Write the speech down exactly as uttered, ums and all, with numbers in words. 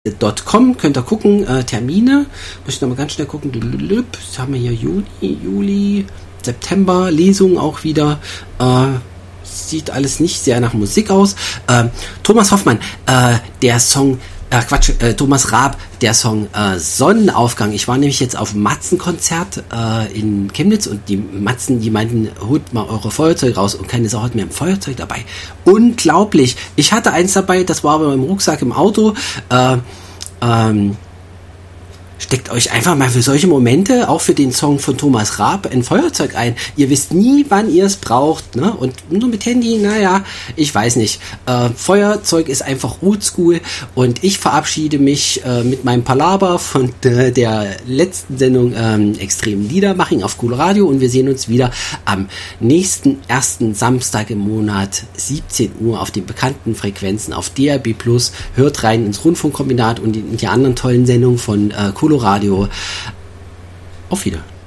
.com könnt ihr gucken, äh, Termine, muss ich nochmal ganz schnell gucken, das haben wir hier Juni, Juli, September, Lesungen auch wieder, äh, sieht alles nicht sehr nach Musik aus. Äh, Thomas Hoffmann, äh, der Song, äh, Quatsch, äh, Thomas Raab, der Song äh, Sonnenaufgang. Ich war nämlich jetzt auf dem Matzen-Konzert äh, in Chemnitz und die Matzen, die meinten, holt mal eure Feuerzeuge raus und keine Sau hat mir ein Feuerzeug dabei. Unglaublich. Ich hatte eins dabei, das war aber im Rucksack im Auto. Äh, ähm, Steckt euch einfach mal für solche Momente, auch für den Song von Thomas Raab, ein Feuerzeug ein. Ihr wisst nie, wann ihr es braucht, ne? Und nur mit Handy, naja, ich weiß nicht. Äh, Feuerzeug ist einfach oldschool und ich verabschiede mich äh, mit meinem Palaber von äh, der letzten Sendung ähm, Extrem Liedermaching auf Cool Radio und wir sehen uns wieder am nächsten ersten Samstag im Monat, siebzehn Uhr auf den bekannten Frequenzen auf D A B plus. Hört rein ins Rundfunkkombinat und in die anderen tollen Sendungen von äh, Cool Radio. Auf Wiedersehen.